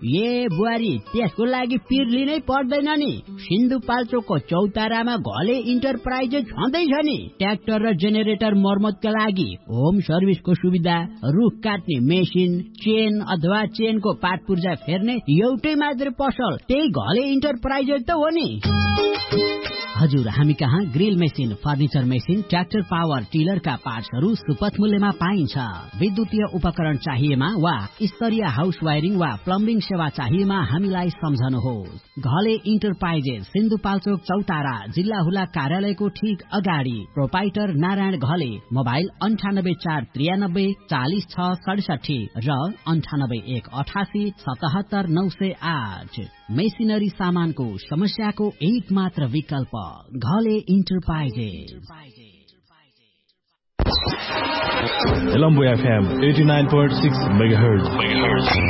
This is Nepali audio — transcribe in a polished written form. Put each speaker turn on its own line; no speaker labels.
ए बुहारी त्यसको लागि पिर लिनै पर्दैन नि। सिन्धुपाल्चोकको चौतारामा घले इन्टरप्राइजेस छँदैछ नि। ट्र्याक्टर र जेनेरेटर मर्मतका लागि होम सर्भिसको सुविधा, रुख काट्ने मेसिन, चेन अथवा चेनको पार्ट पुर्जा फेर्ने एउटै मात्र पसल त्यही घले इन्टरप्राइजेस त हो नि। हजुर, हामी कहाँ grill machine, furniture machine, tractor power टिलरका पार्ट्सहरू सुपथ मूल्यमा पाइन्छ। विद्युतीय उपकरण चाहिएमा वा स्तरीय हाउस वायरिङ वा प्लम्बिङ सेवा चाहिएमा हामीलाई सम्झनुहोस्। घले इन्टरप्राइजेस, सिन्धुपाल्चोक चौतारा, जिल्ला हुला कार्यालयको ठीक अगाडि। प्रोपाइटर नारायण घले। मोबाइल 9843 40667 र 9818877908। मेसिनरी सामानको समस्याको एक मात्र विकल्प Ghale enterprises.
Colombo FM 89.6 MHz.